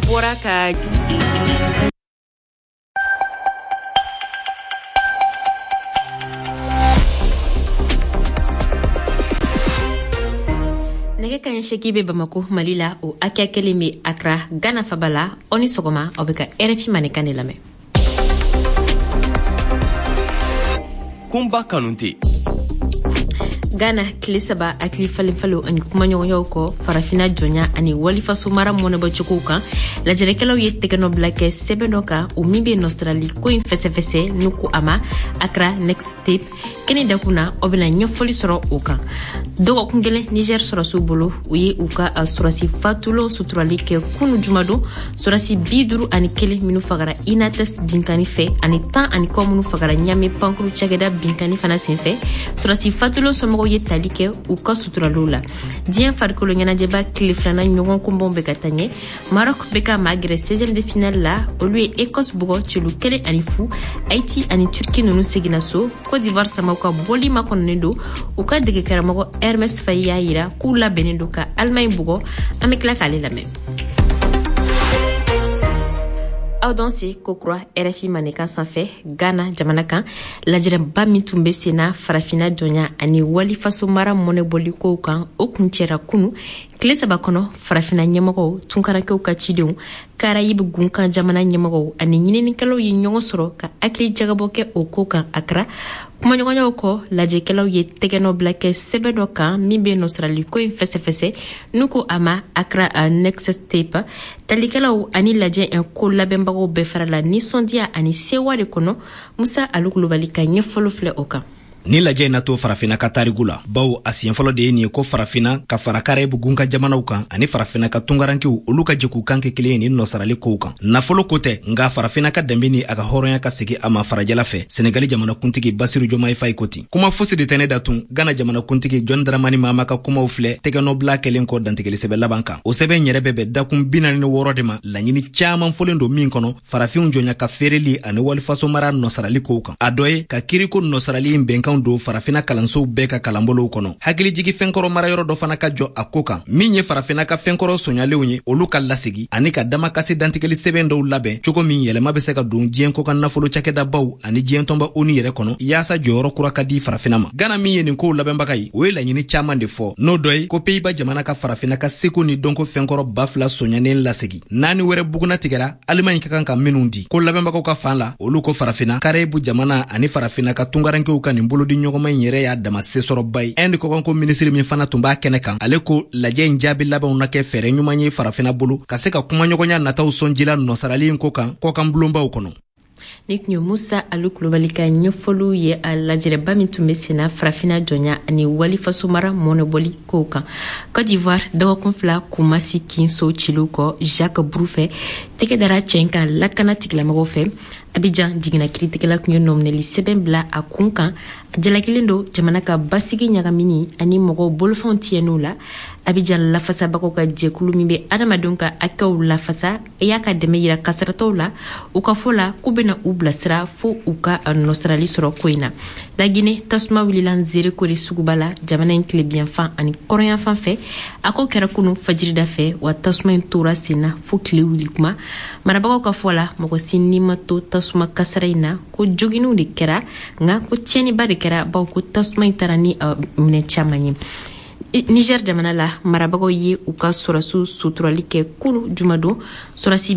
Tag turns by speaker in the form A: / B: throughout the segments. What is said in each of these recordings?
A: bɔra ka nɛgɛ kaɲɛ 8 bɛ Bamako Mali la o hakɛ kelen bɛ Accra Ghana fabala o ni sɔgɔma aw bɛ ka RFI mankan de lamɛn.
B: Kumba Kanute
A: Ghana tile 3 hakili falenfalo ani kumaɲɔgɔnyaw kɔ farafina jɔnya ani walifaso mara mɔnɛbɔcogow kan lajɛrɛkɛlaw ye tɛgɛnɔ bila kɛ sɛbɛn dɔ kan o min bɛ Australie ko in fɛsɛfɛsɛ n'u ko a ma Accra Next Step kɛnɛ dakuna o bɛna ɲɛfɔli sɔrɔ o kan. Dɔgɔkun kelen Niger sɔrɔsiw bolo u ye u ka sɔrɔsi fatulo suturali kɛ kunu juma don sɔrɔsi 51 minnu fagara Inates binkani fɛ ani 10 ani kɔ minnu fagara Ɲame Pankuru cakɛda binkani fana senfɛ sɔrɔsi fatulo somɔgɔw ye tali kɛ u ka suturaliw la. Diɲɛ farikolo ɲɛnajɛba tile filanan ɲɔgɔn kunbɔnw bɛ ka taa ɲɛ. Maroc bɛ ka magɛrɛ 16e de finale la olu ye Écosse bugɔ celu 1-0. Haïti ani Turquie ninnu seginna so. Côte d'Ivoire samaw ka bɔli makɔnɔnen don u ka dege karamɔgɔ Hermes Faye y'a yira k'u labɛnnen don ka Allemagne bugɔ. An bɛ tila k'ale lamɛn. Aw dɔn se ko kura RFI manekan sanfɛ Ghana jamana kan lajɛrɛba min tun bɛ senna farafina jɔnya ani walifaso mara mɔnɛbɔli kow kan o kun cɛra kunu tile 3 kɔnɔ farafina ɲɛmɔgɔw tunkarakɛw ka cidenw Karayibe gunkan jamana ɲɛmɔgɔw ani ɲininikɛlaw ye ɲɔgɔn sɔrɔ ka hakili jagabɔ kɛ o ko kan Accra. Kumaɲɔgɔnyaw kɔ lajɛkɛlaw ye tɛgɛnɔ bila kɛ sɛbɛn dɔ kan min bɛ Australie ko in fɛsɛfɛsɛ n'u ko a ma Accra Next Step. Talikɛlaw ani lajɛ ko labɛnbagaw bɛɛ farala nisɔndiya ani sewa de kɔnɔ. Musa Alu Kulubali ka ɲɛfɔli filɛ o kan.
C: Ni lajɛ na to farafina ka tarigu la bawo a siɲɛfɔlɔ de ye nin ye ko farafina ka fara Karayibe gunkan jamanaw kan ani farafina ka tunkarankew olu ka jɛkulu kan kɛ kelen ye ni nɔsarali kow kan. Nafolo ko tɛ nka farafina ka danbe ni a ka hɔrɔnya ka segi a ma farajɛla fɛ Senegali jamanakuntigi Basiru Jomaye Faye ko ten. Kuma fosi de tɛ ne datun Ghana jamanakuntigi John Dramani Mahama ka kumaw filɛ tɛgɛnɔ bila kɛlen kɔ dantigɛli sɛbɛn laban kan. O sɛbɛn yɛrɛ bɛ bɛn dakun 46 de ma laɲini caaman fɔlen don min kɔnɔ farafinw jɔnya ka feereli ani walifaso mara nɔsarali kow kan. A dɔ ye ka kiriko nɔsarali in bɛnkanw don farafina kalansow bɛɛ ka kalanbolow kɔnɔ. Hakili jigi fɛnkɔrɔ marayɔrɔ dɔ fana ka jɔ a ko kan min ye farafina ka fɛnkɔrɔ soɲalenw ye olu ka lasegi ani ka damakasi dantigɛli sɛbɛn dɔw labɛn cogo min yɛlɛma bɛ se ka don diɲɛ ko ka nafolo cakɛdabaw ani diɲɛ tɔnba ONU yɛrɛ kɔnɔ yaasa jɔyɔrɔ kura ka di farafina ma. Ghana min ye nin kow labɛnbaga ye o ye laɲini caaman de fɔ n'o dɔ ye ko Pays-Bas jamana ka farafina ka seko ni dɔnko fɛnkɔrɔ 2000 soɲanen lasegi 4 wɛrɛ buguna tigɛra Allemagne ka kan ka minnu di ko labɛnbagaw ka fan la olu ko farafina Karayibe jamana ani farafina ka tunkarankew ka nin bolodi ɲɔgɔnma in yɛrɛ y'a dama sesɔrɔba ye. Inde kɔkanko minisiri min fana tun b'a kɛnɛ kan ale ko lajɛ in jaabi labɛnw na kɛ fɛɛrɛ ɲuman ye farafina bolo ka se ka kumaɲɔgɔnya nataw sɔnjila nɔsarali in ko kan kɔkan bulonbaw kɔnɔ.
A: Ni tun ye Musa Alu Kulubali ka ɲɛfɔliw ye a lajɛrɛba min tun bɛ senna farafina jɔnya ani walifaso mara mɔnɛbɔli kow kan. Côte d'Ivoire dɔgɔkun 2 Kumasi Kinso cilu kɔ Jacques Brou fɛ tɛgɛ dara cɛ in kan lakana tigilamɔgɔw fɛ. Abidjan jiginna kiritigɛla tun ye nɔminɛli sɛbɛn bila a kun kan a jalakilen don jamana ka basigi ɲagamini ani mɔgɔw bolofɛnw tiɲɛniw la. Abidjan lafasabagaw ka jɛkulu min bɛ adamadenw ka hakɛw lafasa e y'a ka dɛmɛ yira kasaratɔw la u ka fɔ la k'u bɛna u bilasira fo u ka nɔsarali sɔrɔ ko in na. Laginɛ tasuma wulila Nzere Kore suguba la jamana in tilebiyanfan ani kɔrɔnyanfan fɛ a ko kɛra kunu fajirida fɛ wa tasuma in tora sen na fo tile wuli kuma. Marabagaw ka fɔ la mɔgɔ si ni ma to tasuma kasara in na ko joginiw de kɛra nka ko tiɲɛniba de kɛra bawo ko tasuma in taara ni minɛ caman ye. Niger jamana la marabagaw ye u ka sɔrɔsiw suturali kɛ kunu juma don sɔrɔsi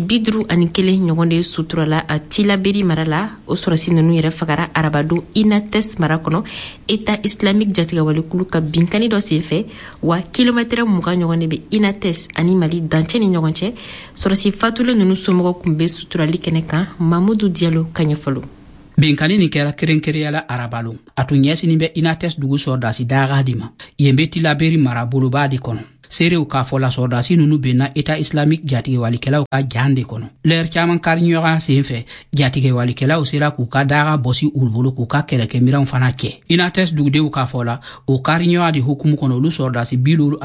A: 51 ɲɔgɔn de suturala a Tilaberi mara la o sɔrɔsi ninnu yɛrɛ fagara arabadon Inates mara kɔnɔ État islamique jatigɛwalikulu ka binkani dɔ senfɛ wa kilomɛtɛrɛ 20 ɲɔgɔn de bɛ Inates ani Mali dancɛ ni ɲɔgɔn cɛ. Sɔrɔsi fatulen ninnu somɔgɔw kun bɛ suturali kɛnɛ kan Mamadou Diallo ka ɲɛfɔlo.
D: Binkani ni kɛra kerenkereyala arabalo a tun ɲɛsinin bɛ Inates dugu sɔrdasi daga di ma yen bɛ Tilaberi mara boloba di kɔnɔ. Serew k'a fɔ la sɔrdasi ninnu benna État islamique jatigɛwalikɛlaw ka jan de kɔnɔ. Lɛr caman kariɲɔgɔnya senfɛ jatigɛwalikɛlaw sera k'u ka daga bɔsi olu bolo k'u ka kɛlɛkɛmiranw fana cɛ. Inates dugudenw k'a fɔ la o kariɲɔgɔnya de hukumu kɔnɔ olu sɔrdasi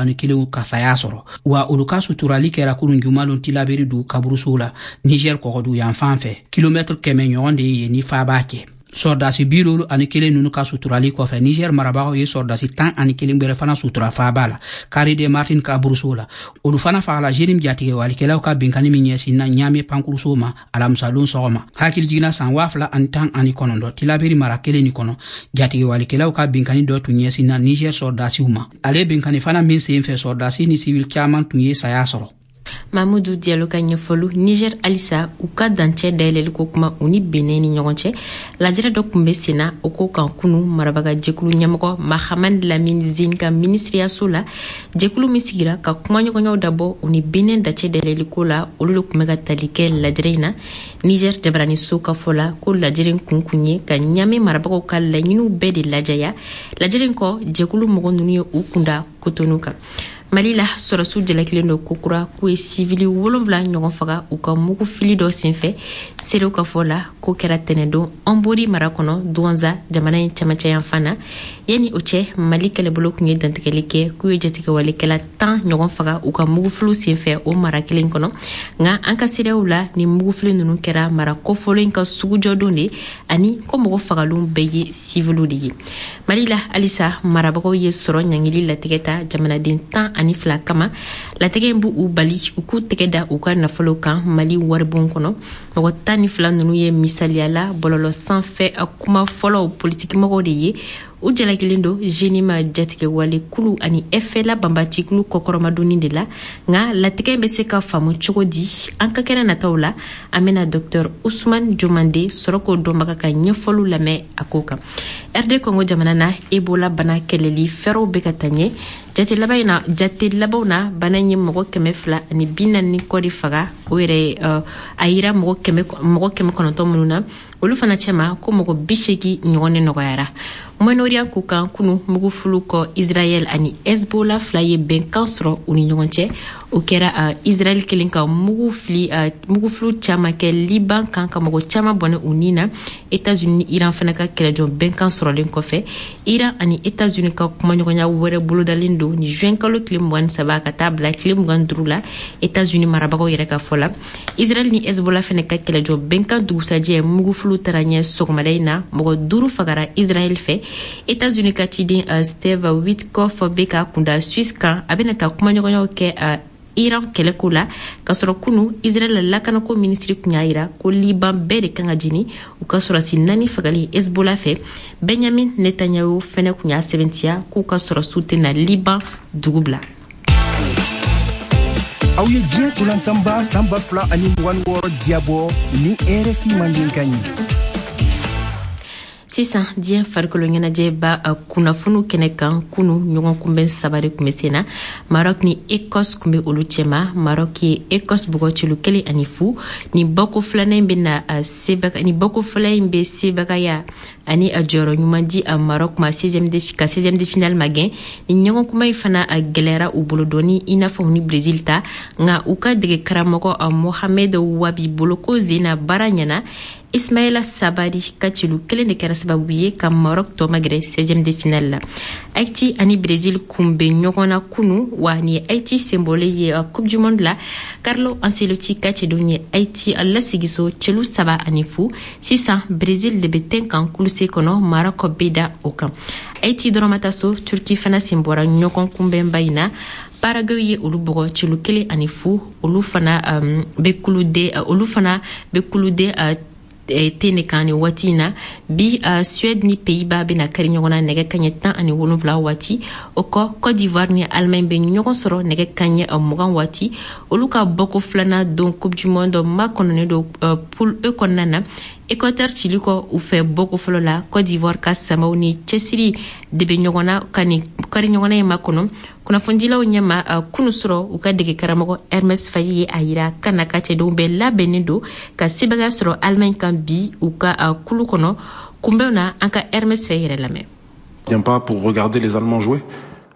D: 71 ka saya sɔrɔ wa olu ka suturali kɛra kurun jumalon Tilaberi dugu kaburusow la Niger kɔgɔdu yan fan fɛ kilomètre 100 ɲɔgɔn de ye ni fa b'a cɛ. sordasi birolu ani kelen nunu ka suturali kɔfɛ Niger marabagaw ye sordasi 10 ani kelen bɛrɛ fana sutura faaba la Kari de Martin ka buruso la olu fana fagala Jenim Jatige walikɛlaw ka benkani min ɲɛsin na ɲame pankuruso ma alamsalon sɔgɔma hakili jigina san 2010 ani 9 tilaberi mara kelen ni kɔnɔ Jatige walikɛlaw ka benkani dɔ tun ɲɛsin na Niger sordasiw ma ale benkani fana min sen fɛ sordasi ni civil caman tun ye saya sɔrɔ
A: Mamadou Diallo ka ɲɛfɔlu Niger alisa u ka dancɛ dayɛlɛli ko kuma u ni Benin ni ɲɔgɔn cɛ lajɛrɛ dɔ kun bɛ senna o ko kan kunu marabaga jɛkulu ɲɛmɔgɔ Mahamad Lamine Zine ka ministeriyaso la jɛkulu min sigira ka kuma ɲɔgɔnyaw dabɔ u ni Benin dancɛ dayɛlɛli ko la olu de kun bɛ ka tali kɛ lajɛrɛ in na Niger jabaraniso ka fɔ la ko lajɛrɛ in kun ye ka ɲame marabagaw ka laɲiniw bɛɛ de lajɛya lajɛrɛ in kɔ jɛkulu mɔgɔ ninnu ye u kunda Cotonou kan Mali la sɔrɔsiw jalakilen do kokura k'u ye sivili 7 ɲɔgɔn faga u ka mugu fili dɔ senfɛ serew ka fɔ la ko kɛra tɛnɛdon Anbori mara kɔnɔ Douanza jamana in cɛmancɛ yan fana yani o cɛ Mali kɛlɛbolo kun ye dantigɛli kɛ k'u ye jatigɛwalikɛla 10 ɲɔgɔn faga u ka mugu filiw senfɛ o mara kelen kɔnɔ nka an ka serew la ni mugu fili ninnu kɛra mara kɔfɔlen in ka sugujɔdon de ani ko mɔgɔ fagalun bɛɛ ye siviliw de ye Mali la alisa marabagaw ye sɔrɔ ɲangili latigɛ ta jamanaden 10 ani 2 kama latigɛ in bu u bali u k'u tɛgɛ da u ka nafolo kan Mali waribon kɔnɔ mɔgɔ 12 ninnu ye misaliyala bɔlɔlɔ sanfɛ a kuma fɔlɔw politikimɔgɔw de ye u jalakilen do Jenima jatigɛwale kulu ani FLA banbatikulu kɔkɔrɔmadonni de la nka latigɛ in bɛ se ka faamu cogo di an ka kɛnɛ nataw la an bɛna Dr Ousmane Jomande sɔrɔ k'o dɔnbaga ka ɲɛfɔliw lamɛn a ko kan RD Congo jamana na Ebola bana kɛlɛli fɛɛrɛw bɛ ka taa ɲɛ jate labanw na bana ye mɔgɔ 200 ani 40 kɔ de faga o yɛrɛ a yira mɔgɔ 109 minnu na olu fana cɛma ko mɔgɔ 80 ɲɔgɔn de nɔgɔyara Moyen-Orient ko kan kunu mugufulu kɔ Israel ani Hezbollah fila ye bɛnkan sɔrɔ u ni ɲɔgɔn cɛ o kɛra Israel kelen ka mugufulu caman kɛ Liban kan ka mɔgɔ caman bɔnɛ u ni na États-Unis ni Iran fana ka kɛlɛjɔ bɛnkan sɔrɔlen kɔfɛ Iran ani États-Unis ka kumaɲɔgɔnya wɛrɛ bolodalen do ni juin kalo tile 23 ka taa bila tile 25 la États-Unis marabagaw yɛrɛ ka fɔ la Israel ni Hezbollah fana ka kɛlɛjɔ bɛnkan dugusajɛ mugufulu tara ɲɛ sɔgɔmada in na mɔgɔ 5 fagara Israel fɛ États-Unis ka ciden Steve Witkoff bɛ ka kunda Suisse kan a bɛna taa kumaɲɔgɔnyaw kɛ Iran kɛlɛko la ka sɔrɔ kunu Israel lakanako ministri kun y'a yira ko Liban bɛɛ de kan ka jini u ka sɔrɔsi 4 fagali Hezbollah fɛ Benjamin Netanyahu fɛnɛ kun y'a sɛbɛntiya k'u ka sɔrɔsiw tɛna Liban dugu bila
E: aw ye diɲɛ kulantanba sanba 2 ani 26 diabɔ ni RFI Mandinka ɲi
A: sisan diɲɛ farikolo ɲɛnajɛ ba kunnafoniw kɛnɛ kan kunu ɲɔgɔn kunbɛn saba de kun bɛ sen na Maroc ni Écosse kun bɛ olu cɛma Maroc ye Écosse bugɔcilu 1 ani 0 ni bako filanan in bɛ na ni bako fila in bɛ sebagaya ani a jɔyɔrɔ ɲuman di Maroc ma 16e de finale ma gɛn ni ɲɔgɔn kuma in fana gɛlɛyara u bolo dɔɔni i n'a fɔ ni Brésil ta nka u ka dege karamɔgɔ Mohamed Wabi bolo ko zena baara ɲɛna Ismaïla Sabari ka cilu 1 de kɛra sababu ye ka Maroc tɔ magɛrɛ 16e de finale la Haïti ani Brésil kun bɛ ɲɔgɔn na kunu wa ni Haïti symbole ye Coupe du Monde la Carlo Ancelotti ka cɛdenw ye Haïti lasigiso cɛlu 7 ani 0 sisan Brésil de bɛ tɛn kan kuluse kɔnɔ Maroc bɛ da o kan Haïti dɔrɔn ma taa so Turki fana sen bɔra ɲɔgɔn kunbɛnba in na Paraguay ye olu bɔgɔ cilu 1 ani 0 olu fana bɛ kulude tene kan ni wati na bi Suède ni Pays-Bas bena kari ɲɔgɔn na nɛgɛ kaɲɛ 10 ani 7 wati o kɔ Côte d'Ivoire ni Allemagne bɛ ɲɔgɔn sɔrɔ nɛgɛ kaɲɛ 20 wati olu ka bɔko filana don Coupe du Monde ma kɔnɔnen do poule E kɔnɔna na Équateur cili kɔ u fɛ bɔko fɔlɔ la Côte d'Ivoire ka samaw ni cɛsiri de bɛ ɲɔgɔn na kari ɲɔgɔn na ye ma kɔnɔ kunnafonidilaw ɲɛma kunu sɔrɔ u ka dege karamɔgɔ Hermes Faye ye a yira kana ka cɛdenw bɛɛ labɛnnen do ka sebagaya sɔrɔ Allemagne kan bi u ka kulu kɔnɔ kunbɛnw na an ka Hermes Faye yɛrɛ lamɛn.
F: Viens pas pour regarder les Allemands jouer.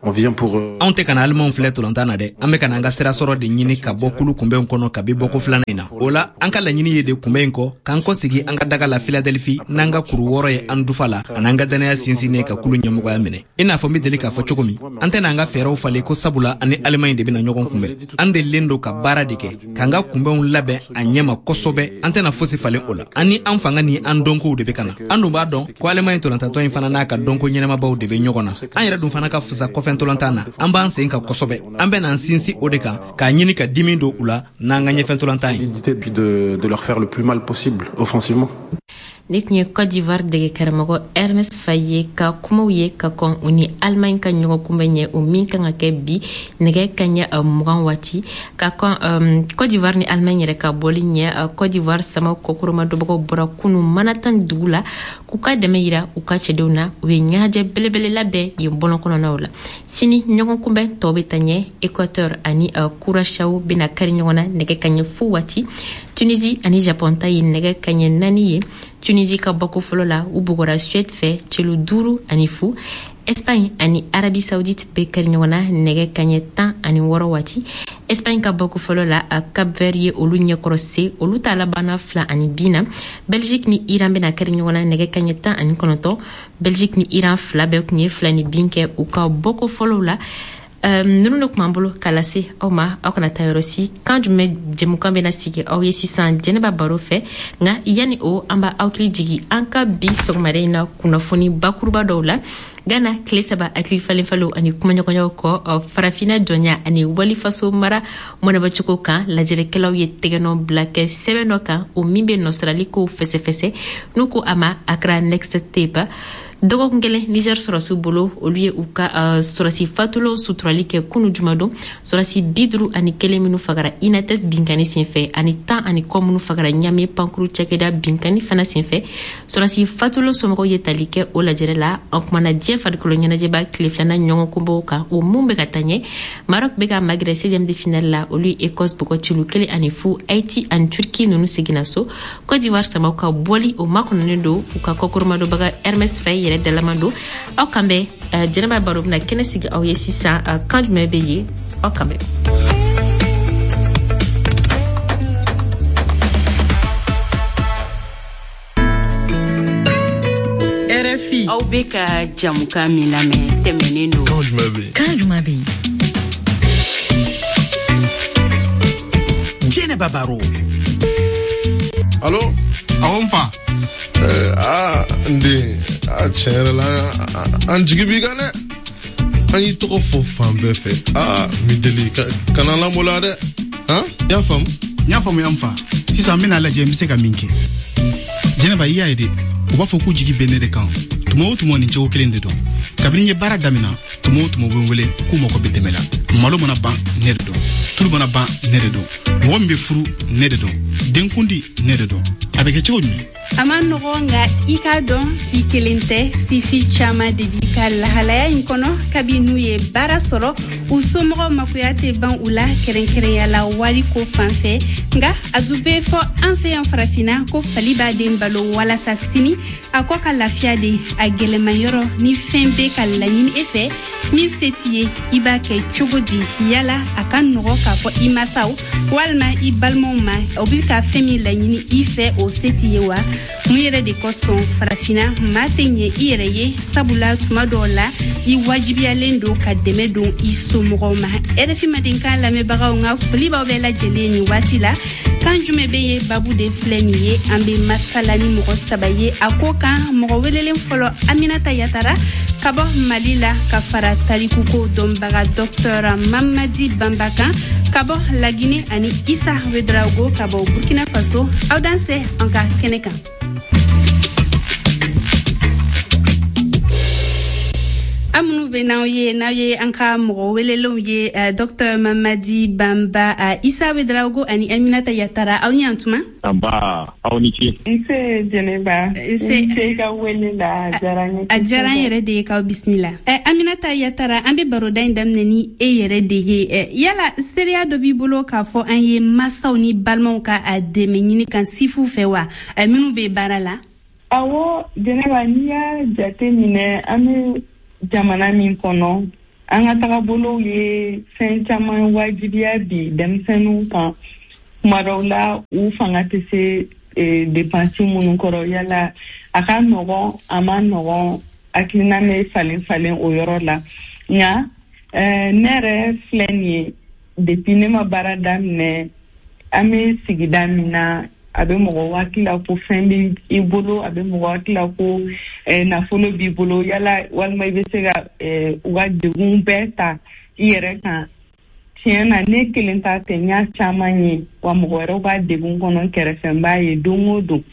F: On vient pour
C: on te kana alman filɛ tolantana dɛ an bɛ kana an ka sira sɔrɔ de ɲini ka bɔ kulu kunbɛn kɔnɔ kabi bɔko filanan in na o la an ka laɲini ye de kunbɛn kɔ k'an kɔ sigi an ka daga la Philadelphie n'an ka kuru wɔɔrɔ ye an dufa la an'an ka danaya sinsinnen ka kulu ɲɛmɔgɔya minɛ i n'a fɔ n bɛ deli k'a fɔ cogo min an tɛna an ka fɛɛrɛw falen ko sabula ani Allemagne de bɛna ɲɔgɔn kunbɛn an delilen don ka baara de kɛ k'an ka kunbɛnw labɛn a ɲɛma kosɛbɛ an tɛna fosi falen o la an ni an fanga ni an dɔnkow de bɛ kana an dun b'a dɔn ko Allemagne tolantatɔ in fana n'a ka dɔnko ɲɛnamabaw de bɛ ɲɔgɔn na an yɛrɛ dun fana ka fisa kɔfɛn tolantan na an b'an sen ka kosɛbɛ an bɛ n'an sinsin o de kan k'a ɲini ka dimi don u la n'an ka ɲɛfɛn tolantan ye
F: puis de leur faire le plus mal possible offensivement.
A: Nitni Côte d'Ivoire dege karamɔgɔ Ernest Faye ka kumaw ye ka kɔn u ni Allemagne ka ɲɔgɔn kunbɛn ɲɛ o min kan ka kɛ bi nɛgɛ kaɲɛ 20 waati ka kɔn Côte d'Ivoire ni Allemagne yɛrɛ ka bɔli ɲɛ Côte d'Ivoire sama kɔkɔrɔma dɔbagaw bɔra kunu manatan dugu la k'u ka dɛmɛ yira u ka cɛdenw na u ye ɲɛnajɛ belebele labɛn yen bɔlɔn kɔnɔnaw la sini ɲɔgɔn kunbɛn tɔw bɛ taa ɲɛ Équateur ani Curaçao bɛna kari ɲɔgɔn na nɛgɛ kaɲɛ fu waati Tunisie ani Japon ta ye nɛgɛ kaɲɛ 4 ye Tunisie ka bɔko fɔlɔ la u bugɔra Suède fɛ celu 5 ani fu Espagne ani Arabie Saoudite bɛ kari ɲɔgɔn na nɛgɛ kaɲɛ 16 waati Espagne ka bɔko fɔlɔ la Cap Vert ye olu ɲɛkɔrɔ se olu ta labanna 2 ani 10 na Belgique ni Iran bɛna kari ɲɔgɔn na nɛgɛ kaɲɛ 19 Belgique ni Iran fila bɛɛ kun ye 2 ni 10 kɛ u ka bɔko fɔlɔ la nunu de kuma bolo kala se aw ma aw kana taa yɔrɔ si kan jumɛn jɛmukan bɛna sigi aw ye sisan Jɛnɛba baro fɛ nka yani o an b'a hakili jigi an ka bi sɔgɔmada in na kunnafoni bakuruba dɔw la Ghana tile 3 hakili falenfalo ani kumaɲɔgɔnyaw kɔ farafina jɔnya ani walifaso mara mɔnɛbɔcogo kan lajɛlikɛlaw ye tɛgɛnɔ bila kɛ sɛbɛn dɔ kan o min bɛ nɔsirali kow fɛsɛfɛsɛ n'u ko a ma Accra Next Step dɔgɔkun kelen Niger sɔrɔsiw bolo olu ye u ka sɔrɔsi fatulaw suturali kɛ kunu juma don sɔrɔsi 51 minnu fagara Inates binkani senfɛ ani 10 ani kɔ minnu fagara Ɲame Pankuru cɛkɛda binkani fana senfɛ sɔrɔsi fatulaw somɔgɔw ye tali kɛ o lajɛrɛ la an kumana diɲɛ farikolo ɲɛnajɛba tile filanan ɲɔgɔn kunbɔw kan o mun bɛ ka taa ɲɛ Maroc bɛ ka magɛrɛ 16e de finale la olu ye Écosse bugɔ cilu 1 ani fu Haïti ani Turquie ninnu seginna so Côte d'Ivoire samaw ka bɔli o makɔnɔnen don u ka kɔkɔrɔmadɔbaga Ernest Faye yɛrɛ dalamando aw kan bɛ Jɛnɛba baro bɛna kɛnɛ sigi aw ye sisan kan jumɛn bɛ ye aw kan bɛ
G: RFI aw bɛ ka jamukan min lamɛn tɛmɛnen don
H: kan jumɛn bɛ
E: Jɛnɛba baro
I: allo
J: awon fa
I: nde tiɲɛ yɛrɛ la an jigi b'i kan dɛ an y'i tɔgɔ fɔ fan bɛɛ fɛ Mideli kana lamɔla dɛ y'a faamu
J: yan fa sisan n bɛna lajɛ n bɛ se ka min kɛ Jɛnɛba i y'a ye de u b'a fɔ k'u jigi bɛ ne de kan tuma o tuma nin cogo kelen de don kabini n ye baara damina tuma o tuma bɛ n wele k'u mago bɛ dɛmɛ la malo mana ban ne de don tulu mana ban ne de don mɔgɔ min bɛ furu ne de don denkundi ne de don a bɛ kɛ cogo jumɛn
K: a ma nɔgɔ nka i k'a dɔn k'i kelen tɛ sifi caman de b'i ka lahalaya in kɔnɔ kabi n'u ye baara sɔrɔ u somɔgɔw makoya tɛ ban u la kɛrɛnkɛrɛnya la wari ko fan fɛ nka a dun bɛ fɔ an fɛ yan farafina ko fali b'a den balo walasa sini a kɔ ka lafiya de a gɛlɛman yɔrɔ ni fɛn bɛ ka laɲini e fɛ min se t'i ye i b'a kɛ cogo di yala a ka nɔgɔ k'a fɔ i masaw walima i balimaw ma o bɛ ka fɛn min laɲini i fɛ o se t'i ye wa mun yɛrɛ de kosɔn farafina maa tɛ ɲɛ i yɛrɛ ye sabula tuma dɔw la i wajibiyalen don ka dɛmɛ don i somɔgɔw ma RFI Mandenkan lamɛnbagaw nka foli b'aw bɛɛ lajɛlen nin waati la kan jumɛn bɛ ye babu de filɛ nin ye an bɛ masala ni mɔgɔ 3 ye a ko kan mɔgɔ welelen fɔlɔ Aminata Yatara ka bɔ Mali la ka fara tarikuko dɔnbaga Dr Mamadi Bamba kan ka bɔ Lagine ani Isa Wedraogo ka bɔ Burkina Faso aw danse an ka kɛnɛ kan. Amunu bɛ n'aw ye an ka mɔgɔ welelenw ye Dr Mamadi Bamba Isa Wedraogo ani Aminata Yatara aw ni antuma
L: aba aw ni ce
M: nse Jɛnɛba nse ka wele la
K: a diyara n yɛrɛ de ye k'aw bisimila Aminata Yatara an bɛ baroda in daminɛ ni e yɛrɛ de ye yala seereya dɔ b'i bolo k'a fɔ an ye masaw ni balimaw ka a dɛmɛ ɲini kan sifu fɛ wa minnu bɛ baara la
M: awɔ Jɛnɛba n'i y'a jate minɛ an bɛ jamana min kɔnɔ an ka taga bolo ye fɛn caman wajibiya bi denmisɛnninw kan kuma dɔw la u fanga tɛ se dépenses minnu kɔrɔ yala a ka nɔgɔn a ma nɔgɔn hakilina bɛ falen o yɔrɔ la nka ne yɛrɛ filɛ nin ye depuis ne ma baara daminɛ an bɛ sigida min na a bɛ mɔgɔ hakili la ko fɛn bɛ i bolo a bɛ mɔgɔ hakili la ko nafolo b'i bolo yala walima i bɛ se ka u ka degun bɛɛ ta i yɛrɛ kan tiɲɛ na ne kelen ta tɛ n y'a caman ye wa mɔgɔ wɛrɛw b'a degun kɔnɔ kɛrɛfɛ n b'a ye don o don.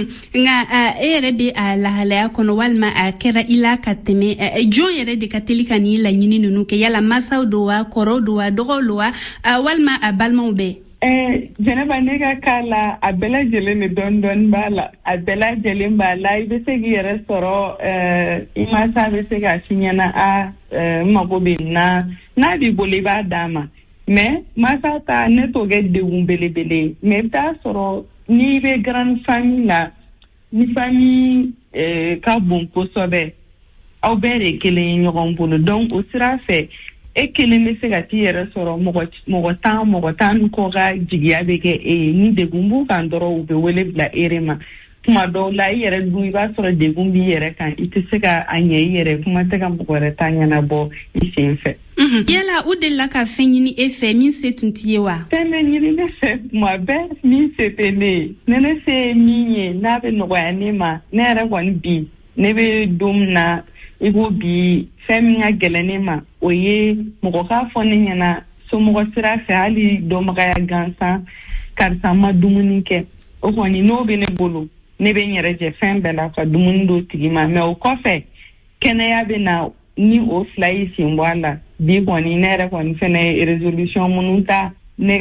K: nka e yɛrɛ bɛ a lahalaya kɔnɔ walima a kɛra i la ka tɛmɛ jɔn yɛrɛ de ka teli ka ni laɲini ninnu kɛ yala masaw don wa kɔrɔw don wa dɔgɔw don wa walima a balimaw bɛɛ.
M: Jɛnɛba ne ka k'a la a bɛɛ lajɛlen de dɔɔni b'a la a bɛɛ lajɛlen b'a la i bɛ se k'i yɛrɛ sɔrɔ i masa bɛ se k'a f'i ɲɛna n mago bɛ n'a b'i bolo i b'a d'a ma mais masa ta ne t'o kɛ degun belebele mais i bɛ taa sɔrɔ n'i bɛ grande famille la ni famille ka bon kosɛbɛ aw bɛɛ de kelen ye ɲɔgɔn bolo donc o sira fɛ e kelen bɛ se ka t'i yɛrɛ sɔrɔ mɔgɔ tan kɔ ka jigiya bɛ kɛ e ye ni degun b'u kan dɔrɔn u bɛ wele bila e ma kuma dɔw la i yɛrɛ dun i b'a sɔrɔ degun b'i yɛrɛ kan i tɛ se ka a ɲɛ i yɛrɛ kuma tɛ ka mɔgɔ wɛrɛ ta ɲɛnabɔ i sen fɛ.
K: Yala u delila ka fɛn ɲini e fɛ min se tun t'i ye wa?
M: Fɛn bɛ ɲini ne fɛ tuma bɛɛ min se tɛ ne ye ne se ye min ye n'a bɛ nɔgɔya ne ma ne yɛrɛ kɔni bi ne bɛ don min na i ko bi fɛn min ka gɛlɛn ne ma o ye mɔgɔ k'a fɔ ne ɲɛna somɔgɔ sira fɛ hali dɔnbagaya gansan karisa ma dumuni kɛ o kɔni n'o bɛ ne bolo ne bɛ n yɛrɛ jɛ fɛn bɛɛ la ka dumuni do tigi ma mais o kɔfɛ kɛnɛya bɛ na ni o fila y'i sen bɔ a la bi kɔni ne yɛrɛ kɔni fɛnɛ ye résolution minnu ta ne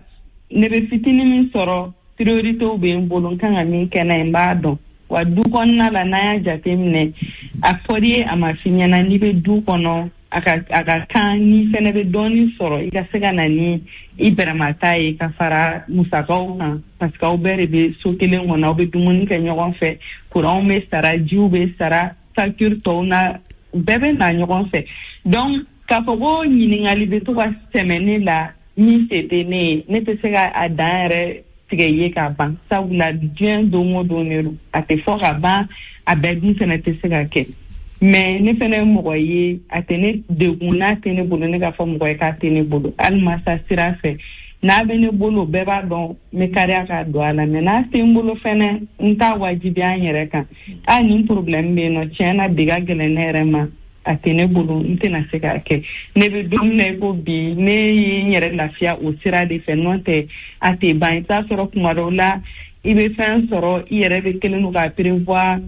M: bɛ fitinin min sɔrɔ prioritéw bɛ n bolo n kan ka min kɛ n'a ye n b'a dɔn wa du kɔnɔna la n'an y'a jate minɛ a fɔri ye a ma f'i ɲɛna n'i bɛ du kɔnɔ a ka kan ni fɛnɛ bɛ dɔɔni sɔrɔ i ka se ka na ni i bɛrɛmata ye ka fara musakaw kan parce que aw bɛɛ de bɛ so kelen kɔnɔ aw bɛ dumuni kɛ ɲɔgɔn fɛ courant bɛ sara jiw bɛ sara facture tɔw na bɛɛ bɛ na ɲɔgɔn fɛ donc k'a fɔ ko ɲininkali bɛ to ka tɛmɛ ne la min se tɛ ne ye ne tɛ se ka a dan yɛrɛ tigɛ ye ka ban sabula diɲɛ don o don de don a tɛ fɔ ka ban a bɛɛ dun fɛnɛ tɛ se ka kɛ mais ne fɛnɛ ye mɔgɔ ye a tɛ ne degun n'a tɛ ne bolo ne k'a fɔ mɔgɔ ye k'a tɛ ne bolo hali masa sira fɛ n'a bɛ ne bolo bɛɛ b'a dɔn n bɛ kariya ka don a la mais n'a tɛ n bolo fɛnɛ n t'a wajibiya n yɛrɛ kan nin problème bɛ yen nɔ tiɲɛ na bi ka gɛlɛn ne yɛrɛ ma a tɛ ne bolo n tɛna se k'a kɛ ne bɛ don min na i ko bi ne ye n yɛrɛ lafiya o sira de fɛ n'o tɛ a tɛ ban i t'a sɔrɔ kuma dɔw la i bɛ fɛn sɔrɔ i yɛrɛ bɛ kelen don k'a prévoir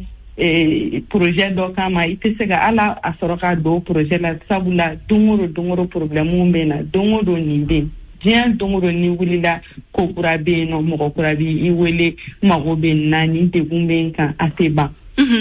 M: projet dɔ kama i tɛ se ka ala a sɔrɔ ka don projet la sabula don o don problème bɛ na don o don nin bɛ yen diɲɛ don o don ni wulila ko kura bɛ yen nɔ mɔgɔ kura bɛ i wele mago bɛ nin na nin degun bɛ n kan a tɛ ban.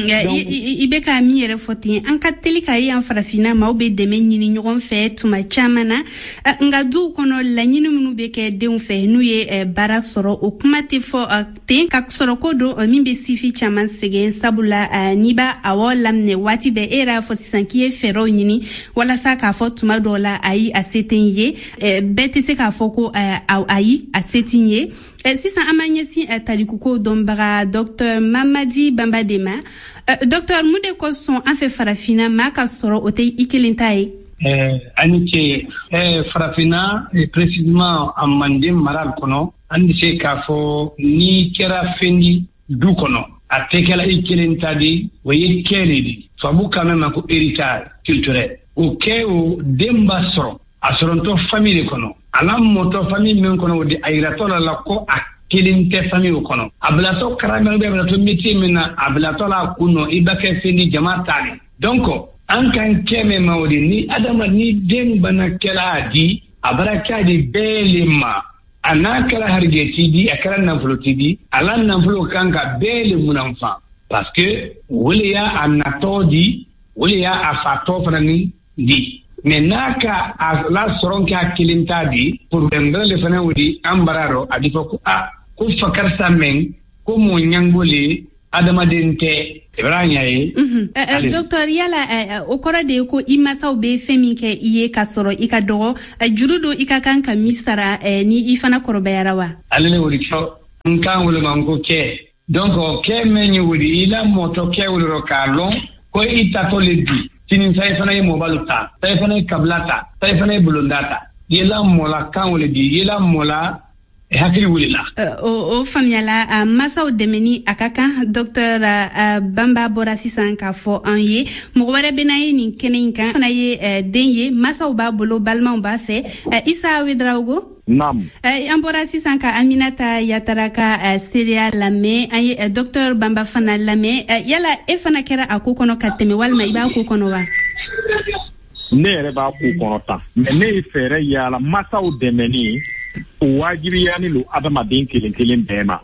K: I bɛ ka min yɛrɛ fɔ ten an ka teli ka ye an farafinna maaw bɛ dɛmɛ ɲini ɲɔgɔn fɛ tuma caman na nka duw kɔnɔ laɲini minnu bɛ kɛ denw fɛ n'u ye baara sɔrɔ o kuma tɛ fɔ ten ka sɔrɔ ko don min bɛ sifi caman sɛgɛn sabula n'i b'a awɔ laminɛ waati bɛɛ e yɛrɛ fɔ sisan k'i ye fɛɛrɛw ɲini walasa k'a fɔ tuma dɔw la ayi a se tɛ n ye bɛɛ tɛ se k'a fɔ ko ayi a se tɛ n ye sisan an b'an ɲɛsin tarikuko dɔnbaga Dr Mamadi Bambade ma Docteur mun de kosɔn an fɛ farafinna maa ka sɔrɔ o tɛ I kelen ta ye.
H: Ani ce farafinna précisément a Manden mara kɔnɔ an bɛ se k'a fɔ ni kɛra fɛn di du kɔnɔ a tɛ kɛla I kelen ta de o ye kɛ de di tubabu kan ma ko héritage culturel o kɛ o den b'a sɔrɔ a sɔrɔtɔ famille de kɔnɔ a la mɔtɔ famille min kɔnɔ o de a yiratɔ la ko a kelen tɛ famille o kɔnɔ a bilatɔ karamɔgɔ bɛ a bilatɔ métier min na a bilatɔ la kun nɔ I ba kɛ fɛn di jama taale donc an kan kɛmɛ ma o de ni adama ni den bana kɛla a di a bara kɛ di bɛɛ le ma a n'a kɛra harijɛti di a kɛra nafoloti di a la nafolo kan ka bɛɛ le munafan parce que o le y'a natɔ di o le y'a a fatɔ fana ni di mais n'a ka a la sɔrɔ kɛ a kelen t'a di problème dɔ le fana o di an bara rɔ a di fɔ ko ko fa karisa mɛn ko mo ɲango le adamaden tɛ ibrahima ye
K: docteur yala o kɔrɔ de ko i masaw be fɛn min kɛ i ye ka sɔrɔ i ka dɔgɔ juru do i ka kan ka misara ni I fana kɔrɔbayara wa
H: ale ne wori fɔ nkan wolo man ko kɛ donc kɛ men ye wori ila moto kɛ wolo ka lon ko I tato le di tinin sai fana ye mobile ta sai fana ye kablata sai fana ye bulondata yela mola kan wolo di yela mola hakili wulila
K: o famiyala masaw dɛmɛni a ka kan docteur Bamba bɔra sisan k'a fɔ an ye mɔgɔ wɛrɛ bɛna ye nin kɛnɛ in kan fana ye den ye masaw b'a bolo balimaw b'a fɛ Isa Wedraogo
L: Naam.
K: An bɔra sisan ka Aminata Yatara ka sereya lamɛn an ye docteur Bamba fana lamɛn yala e fana kɛra a ko kɔnɔ ka tɛmɛ walima I b'a ko kɔnɔ wa
L: ne yɛrɛ b'a ko kɔnɔ tan mais ne ye fɛɛrɛ yala masaw dɛmɛni o wajibiyani lo adamaden kelen kelen bɛɛ ma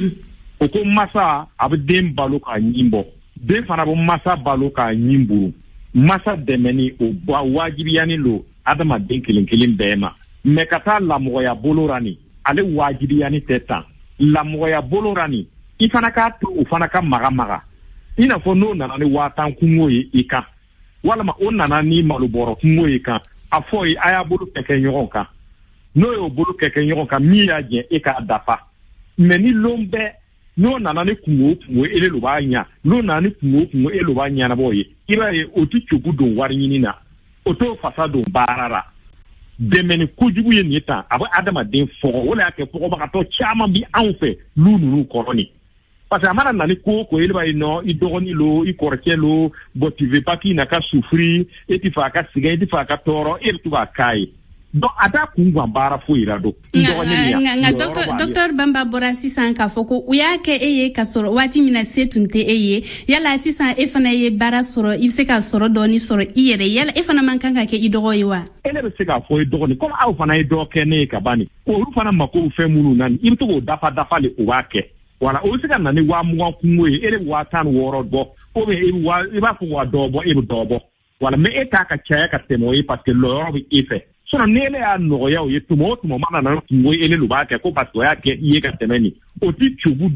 L: o ko masa a bɛ den balo k'a ɲin bɔ den fana bɛ masa balo k'a ɲin buru masa dɛmɛni o wajibiyani lo adamaden kelen kelen bɛɛ ma mais ka taa lamɔgɔya bolo ra ni ale wajibiyani tɛ tan lamɔgɔya bolo ra ni I fana k'a to o fana ka maga I n'a fɔ n'o nana ni 1000 kungo ye I kan walima o nana ni malobɔrɔ kungo ye kan a fɔ ye a y'a bolo kɛ ɲɔgɔn kan n'o y'o bolo kɛ ɲɔgɔn kan min y'a jɛ e k'a dafa mais ni lon bɛɛ n'o nana ni kungo ele lo b'a ɲa n'o nana ni kungo ele lo b'a ɲanabɔ ye I b'a ye o ti cogo don wari ɲini na o t'o fasa don baara ra dɛmɛni kojugu ye nin tan a bɛ adamaden fɔgɔ o de y'a kɛ fɔgɔbagatɔ caman bi anw fɛ lu ninnu kɔrɔ ni parce que a mana na ni ko ele b'a ye non I dɔgɔni lo I kɔrɔkɛ lo bon tu veux pas qu'il n'a qu'à souffrir e ti fɛ a ka sɛgɛn e ti fɛ a ka tɔɔrɔ e bɛ to k'a k'a ye donc ada kungan baara fo ira do
K: nga docteur Bamba bɔra sisan k'a fɔ ko u y'a kɛ e ye ka sɔrɔ waati min na se tun tɛ e ye yala sisan e fana ye baara sɔrɔ I bɛ se ka sɔrɔ dɔɔni sɔrɔ I yɛrɛ yala e fana man kan ka kɛ I dɔgɔ ye wa
L: ele bɛ se k'a fɔ I dɔgɔni comme aw fana ye dɔ kɛ ne ye ka ban olu fana mako fɛn minnu na I bɛ to k'o dafa le o b'a kɛ wala o bɛ se ka na ni 20,000 kungo ye ele 16,000 bɔ ou bien I b'a fɔ wa dɔ bɔ e bɛ dɔ bɔ wala mais e t'a ka caya ka tɛmɛ o ye parce que lɔyɔrɔ bɛ e fɛ sinon ni ele y'a nɔgɔya o ye tuma o tuma mana na kungo ele lo b'a kɛ ko parce que o y'a kɛ I ye ka tɛmɛ ni o ti cogo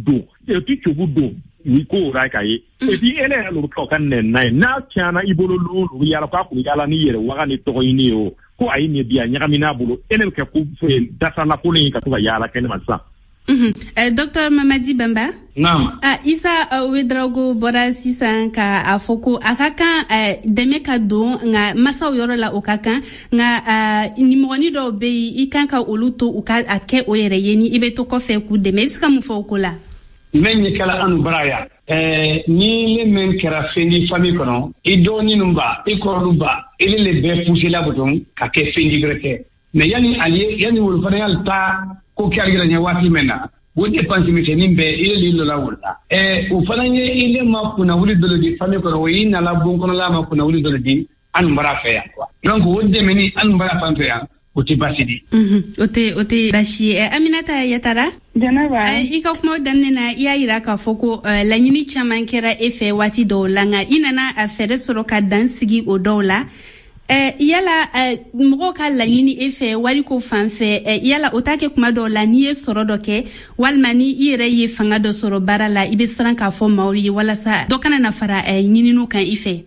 L: don ni ko o ka ye et puis ele yɛrɛ lo bɛ kɛ o ka nɛnina ye n'a tiɲɛna I bolo lo yala k'a kun yala ni yɛrɛ waga ni tɔgɔ ɲini ye o ko a ye nin bi a ɲagamina bolo ele bɛ kɛ ko dasalakolon ye ka to ka yala kɛnɛma sisan
K: docteur Mamadi Bamba
H: naam
K: Isa Wedraogo bɔra sisan ka a fɔ ko a ka kan dɛmɛ ka don nga masaw yɔrɔ la o ka kan nga nimɔgɔni dɔw bɛ yen I kan ka olu to u ka a kɛ o yɛrɛ ye ni I bɛ to kɔfɛ k'u dɛmɛ I bɛ se ka mun fɔ o ko la
H: men ye kala anu baraya ni le men kɛra fendi famille kɔnɔ I dɔgɔni ninnu ba I kɔrɔlu ba ele le bɛɛ poussé la bɔtɔn ka kɛ fendi wɛrɛ kɛ mais yani wolo fana y'a ta ko kɛra ɲɛ waati min na o dépense min kɛ nin bɛɛ ele lo la wala o fana ye ile ma kunna wuli dɔ di famille kɔnɔ o I nala bon kɔnɔ ma kunna wuli dɔ di anu bara fɛ yan quoi donc o dɛmɛni anu bara fan fɛ yan o tɛ basi di
K: o tɛ basi ye Aminata Yatara
M: Janaba
K: I ka kuma daminɛ na I y'a yira k'a fɔ ko laɲini caman kɛra e fɛ waati dɔw la nka I nana a fɛɛrɛ sɔrɔ ka dan sigi o dɔw la yala mɔgɔw ka laɲini e fɛ wari ko fan fɛ yala o t'a kɛ kuma dɔw la n'i ye sɔrɔ dɔ kɛ walima ni I yɛrɛ ye fanga dɔ sɔrɔ baara la I bɛ siran k'a fɔ maaw ye walasa dɔ kana na fara ɲininiw kan I fɛ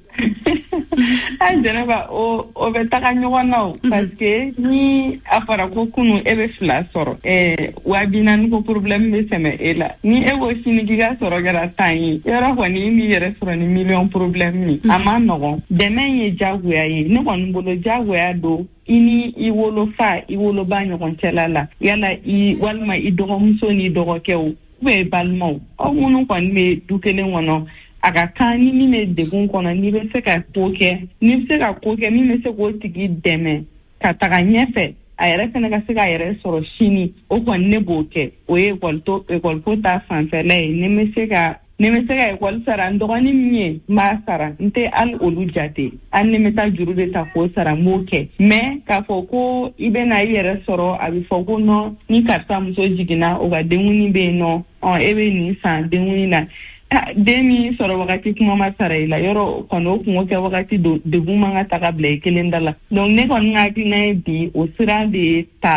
M: Janaba o bɛ taga ɲɔgɔn na o parce que ni a fɔra ko kunu e bɛ 2 sɔrɔ 40,000 ko problème bɛ tɛmɛ e la ni e ko sini k'i ka sɔrɔ kɛra 10 ye yɔrɔ kɔni I b'i yɛrɛ sɔrɔ ni million problème ye a ma nɔgɔn dɛmɛ ye jagoya ye ne kɔni bolo jagoya don I ni I wolofa I woloba ɲɔgɔn cɛla la yala walima I dɔgɔmuso ni dɔgɔkɛw ou bien I balimaw aw minnu kɔni bɛ du kelen kɔnɔ a ka kan ni min bɛ degun kɔnɔ n'i bɛ se ka ko kɛ n'i bɛ se ka ko kɛ min bɛ se k'o tigi dɛmɛ ka taga ɲɛfɛ a yɛrɛ fana ka se k'a yɛrɛ sɔrɔ sini o kɔni ne b'o kɛ o ye école ta fanfɛla ye ne bɛ se ka école sara n dɔgɔnin min ye n b'a sara n tɛ hali olu jate hali ne bɛ taa juru de ta k'o sara n b'o kɛ mais k'a fɔ ko I bɛna I yɛrɛ sɔrɔ a bɛ fɔ ko non ni karisa muso jiginna o ka denkundi bɛ yen nɔ e bɛ nin san denkundi na den min sɔrɔ wagati kuma ma sara I la yɔrɔ kɔni o kungo kɛ wagati degun man ka taga bila I kelen da la donc ne kɔni ka hakilina ye bi o sira de ta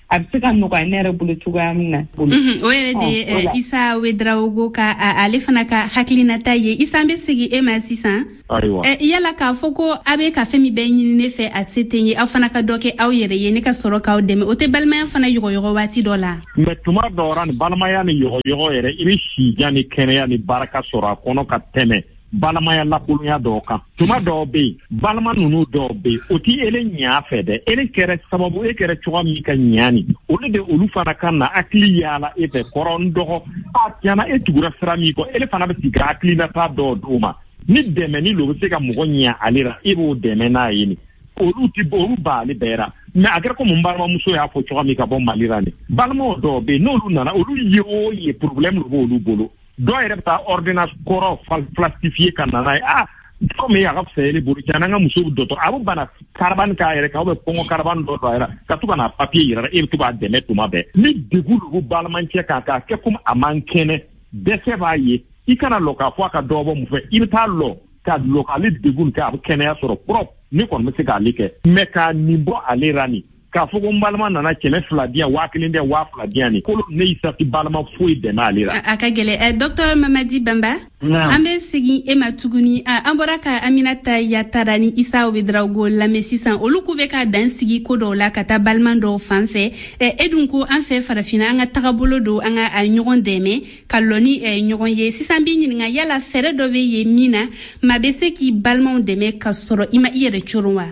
M: a bɛ se ka nɔgɔya ne yɛrɛ bolo cogoya min na.
K: O yɛrɛ de Isa Ouedraogo ka ale fana ka hakilinata ye. Isa an bɛ segin e ma sisan. Yala k'a fɔ ko a bɛ ka fɛn min bɛɛ ɲini ne fɛ a se tɛ n ye aw fana ka dɔ kɛ aw yɛrɛ ye ne ka sɔrɔ k'aw dɛmɛ o tɛ balimaya fana yɔgɔyɔgɔ waati dɔ la.
L: Mais tuma dɔw la ni balimaya ni yɔgɔyɔgɔ yɛrɛ i bɛ si diya ni kɛnɛya ni baraka sɔrɔ a kɔnɔ ka tɛmɛ balimaya lakolonya dɔw kan. Tuma dɔw bɛ yen balima ninnu dɔw bɛ yen o tɛ ele ɲɛ fɛ dɛ ele kɛra sababu e kɛra cogoya min ka ɲɛ ni olu de olu fana ka na hakili yaala e fɛ kɔrɔ n dɔgɔ a tiɲɛna e tugura sira min kɔ ele fana bɛ sigi ka hakilinata dɔw d'o ma ni dɛmɛ ni lo bɛ se ka mɔgɔ ɲɛ ale la e b'o dɛmɛ n'a ye ni olu b'ale bɛɛ la mais a kɛra ko mun balimamuso y'a fɔ cogoya min ka bɔ Mali la ni balimaw dɔw bɛ yen n'olu nana olu ye o ye problème b'olu bolo dɔw yɛrɛ bɛ taa ordonnance kɔrɔ falsifier ka na n'a ye comme a ka fisa ele bolo tiɲɛna an ka muso bɛ dɔtɔ a bɛ bana karabani k'a yɛrɛ kan ou bien kɔngɔ karabani dɔ a yɛrɛ ka to ka na papier yira e bɛ to k'a dɛmɛ tuma bɛɛ ni degun de bɛ balimacɛ kan k'a kɛ comme a man kɛnɛ dɛsɛ b'a ye i kana lɔ k'a fɔ a ka dɔ bɔ mun fɛ i bɛ taa lɔ ka lɔ k'ale degun kɛ a bɛ kɛnɛya sɔrɔ propre ne kɔni bɛ se k'ale kɛ mais k'a nin bɔ ale ra ni k'a fɔ ko n balima nana 200 di yan 1000 di yan 2000 di yan ni kolo ne y'i sati balima foyi dɛmɛ ale ra.
K: A ka gɛlɛn Dr Mamadi Bamba an bɛ segin e ma tuguni an bɔra ka Aminata Yatara ni Isa Ouedraogo lamɛn sisan olu k'u bɛ ka dan sigi ko dɔw la ka taa balima dɔw fan fɛ e dun ko an fɛ farafina an ka tagabolo don an ka ɲɔgɔn dɛmɛ ka lɔ ni ɲɔgɔn ye sisan b'i ɲininka yala fɛɛrɛ dɔ bɛ yen min na maa bɛ se k'i balimaw dɛmɛ ka sɔrɔ i ma i yɛrɛ coron wa.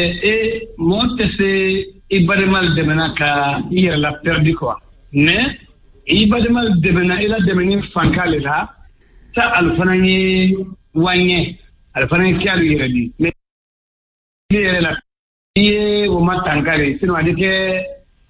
H: Mɔgɔ tɛ se i balimal dɛmɛna ka i yɛrɛ la perdi quoi mais i balimal dɛmɛna i la dɛmɛni fanka le la sa alfana ye wanye alfana ye kyalu yɛrɛ di mais i yɛrɛ la i ye o ma tankare sinon adi kɛ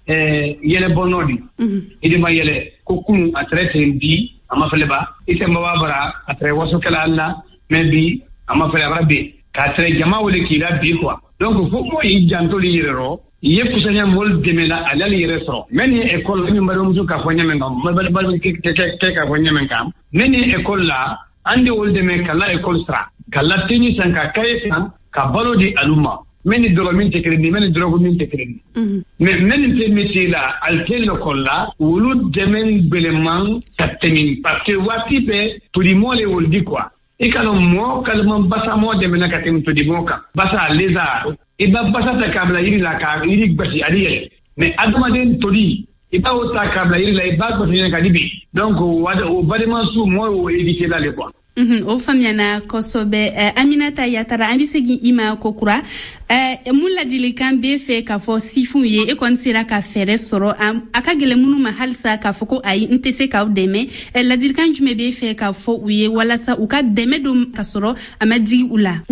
H: yɛlɛ bɔnɔ di i de ma yɛlɛ ko kun a tɛrɛ ten bi a ma fɛlɛ ba i tɛ maba bara a tɛrɛ waso kɛla alla mais bi a ma fɛlɛ bara be k'a tɛrɛ jama wele k'i la bi quoi donc fo mo i jantoli yɛrɛ rɔ i ye kusanya mol dɛmɛ la ale yɛrɛ sɔrɔ mais ni école ni balimamuso k'a fɔ ɲɛmɛ kan k'a fɔ ɲɛmɛ kan mais ni école la an de olu dɛmɛ ka la école sara ka la tenue san ka kaye san ka balo di alu ma mais ni dɔrɔ min tɛ kelen ni mais ni dɔrɔgu min tɛ kelen mais ni tɛ métier la ale tɛ l'école la olu dɛmɛ bɛlɛman ka tɛmɛ parce que waati bɛɛ todimɔ le olu di quoi i ka dɔn mɔgɔ kalima basa mɔgɔ dɛmɛna ka tɛmɛ todimɔ kan basa lézard i ba basa ta k'a bila yiri la ka yiri gosi a di yɛlɛ mais adamaden toli i b'a o ta k'a bila yiri la i b'a gosi ɲɛna ka di bi donc o balimasu mɔgɔ y'o éviter la le quoi.
K: O faamuyana kosɛbɛ Aminata Yatara an bɛ segin i ma kokura mun ladilikan bɛ fɛ k'a fɔ sifinw ye e kɔni sera ka fɛɛrɛ sɔrɔ a ka gɛlɛn minnu ma halisa k'a fɔ ko ayi n tɛ se k'aw dɛmɛ ladilikan jumɛn bɛ fɛ k'a fɔ u ye walasa u ka dɛmɛ don ka sɔrɔ a ma digi u la.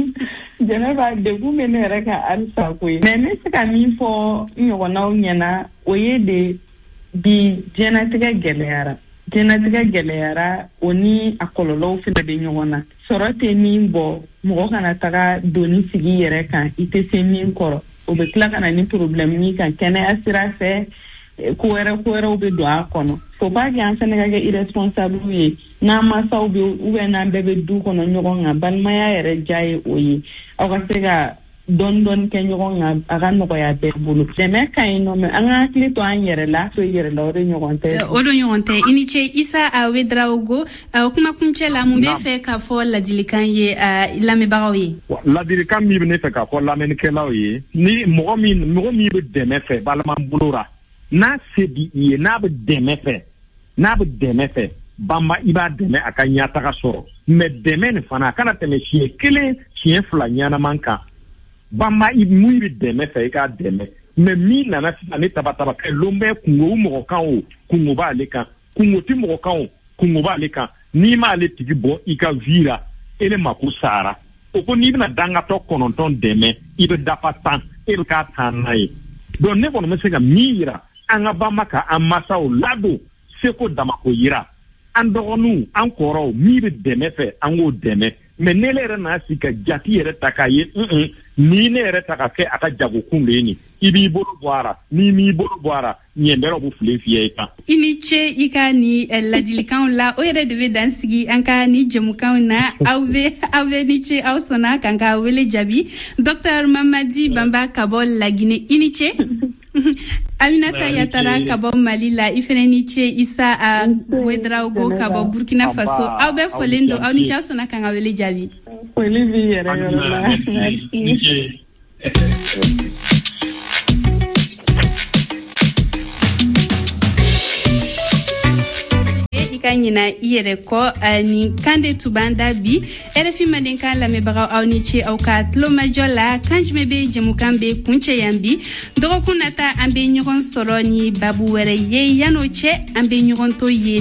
M: Jɛnɛba degun bɛ ne yɛrɛ kan halisa koyi mais ne se ka min fɔ n ɲɔgɔnnaw ɲɛna o ye de bi diɲɛlatigɛ gɛlɛyara. Jɛnatigɛ gɛlɛyara o ni a kɔlɔlɔw fana bɛ ɲɔgɔn na sɔrɔ tɛ min bɔ mɔgɔ kana taga doni sigi yɛrɛ kan i tɛ se min kɔrɔ o bɛ tila ka na ni problème min kan kɛnɛya sira fɛ ko wɛrɛw bɛ don a kɔnɔ faut pas que an fana ka kɛ irresponsable ye n'an masaw bɛ ou bien n'an bɛɛ bɛ du kɔnɔ ɲɔgɔn kan balimaya yɛrɛ ja ye o ye aw ka se ka dɔɔni kɛ ɲɔgɔn kan a ka nɔgɔya bɛɛ bolo dɛmɛ ka ɲi nɔ mais an ka hakili to an yɛrɛ la to yɛrɛ la o de ɲɔgɔn tɛ
K: i ni ce Isa Ouedraogo kumakuncɛ la mun bɛ fɛ k'a fɔ ladilikan ye lamɛnbagaw ye
L: ladilikan min bɛ ne fɛ k'a fɔ lamɛnnikɛlaw ye ni mɔgɔ min bɛ dɛmɛ fɛ balima bolo ra n'a se bi i ye n'a bɛ dɛmɛ fɛ bamba i b'a dɛmɛ a ka ɲɛtaga sɔrɔ mais dɛmɛ nin fana a kana tɛmɛ siɲɛ 1 siɲɛ 2 ɲɛnaman kan bamba i mun bɛ dɛmɛ fɛ i k'a dɛmɛ mais min nana sisan ne tabataba kɛ lon bɛ kungo mɔgɔ kan o kungo b'ale kan kungo tɛ mɔgɔ kan o kungo b'ale kan n'i m'ale tigi bɔ i ka vie la ele mako sara o ko n'i bɛna dangatɔ 9 dɛmɛ i bɛ dafa 10 e bɛ k'a 10 n'a ye donc ne kɔni bɛ se ka min yira an ka bamba ka an masaw ladon seko damako yira an dɔgɔninw an kɔrɔw min bɛ dɛmɛ fɛ an k'o dɛmɛ mais ne yɛrɛ n'a si ka jati yɛrɛ ta k'a ye ni ne yɛrɛ ta ka kɛ a ka jagokun de ye nin i b'i bolo bɔ a ra n'i m'i bolo bɔ a ra ɲɛbɛrɛw bɛ filen fiyɛ i kan.
K: I ni ce i ka ni ladilikanw la o yɛrɛ de bɛ dan sigi an ka ni jɛmukanw na aw bɛ ni ce aw sɔnna kan ka wele jaabi Dr Mamadi Bamba ka bɔ Laginɛ i ni ce. Aminata Yatara kabo Malila ifeneni che Isa a Wedraogo kabo Burkina Faso aw be folendo aw ni chaso na kanga wele jabi
M: Olivier
K: kanyina iyere ko ni kande tubanda bi RFI madenka la mebaga awni ci awka tloma jola kanjme be jemukambe kunche yambi dogo kunata ambe nyogon soro ni babu were ye yano che ambe nyogon to ye